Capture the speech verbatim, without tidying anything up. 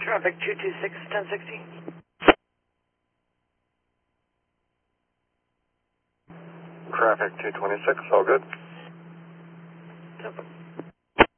Traffic two two six, ten sixty. Traffic two twenty-six, all good. Yep.